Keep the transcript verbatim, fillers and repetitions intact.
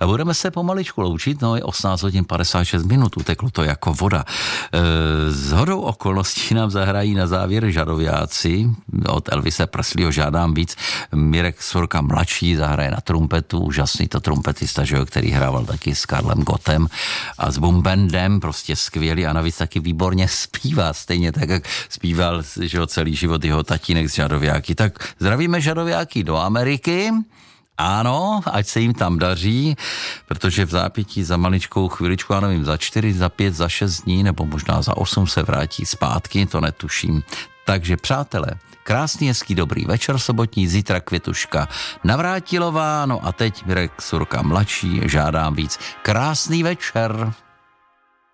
Budeme se pomaličku loučit, no je osmnáct hodin padesát šest minut, uteklo to jako voda. S hodou okolností nám zahrají na závěr Žadoviáci, od Elvise Presleyho Žádám víc. Mirek Svorka mladší zahraje na trumpetu, úžasný to trumpetista, že jo, který hrával taky s Karlem Gottem a s Boom Bandem, prostě skvělý a navíc taky výborně zpívá, stejně tak, jak zpíval, že jo, celý život jeho tatínek z Žadoviáky. Tak zdravíme Žadoviáky do Ameriky. Ano, ať se jim tam daří, protože v zápětí za maličkou chviličku, já nevím, za čtyři, za pět, za šest dní, nebo možná za osm se vrátí zpátky, to netuším. Takže přátelé, krásný, hezký, dobrý večer sobotní, zítra Květuška Navrátilová, no a teď Mirek Surka mladší, Žádám víc. Krásný večer.